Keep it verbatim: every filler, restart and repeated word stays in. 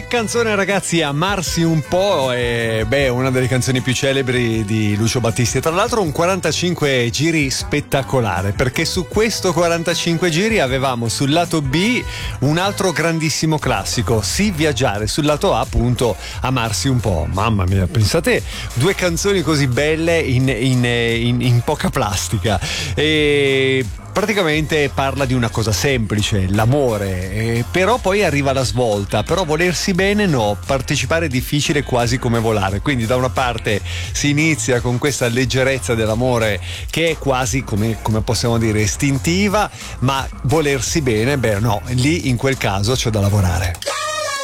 canzone, ragazzi, Amarsi un po', è beh, una delle canzoni più celebri di Lucio Battisti. Tra l'altro un quarantacinque giri spettacolare, perché su questo quarantacinque giri avevamo sul lato B un altro grandissimo classico, Sì viaggiare, sul lato A appunto Amarsi un po'. Mamma mia, pensate, due canzoni così belle in, in, in, in poca plastica. E praticamente parla di una cosa semplice, l'amore, eh, però poi arriva la svolta, però volersi bene no, partecipare è difficile, quasi come volare. Quindi da una parte si inizia con questa leggerezza dell'amore che è quasi come, come possiamo dire istintiva, ma volersi bene, beh no, lì in quel caso c'è da lavorare.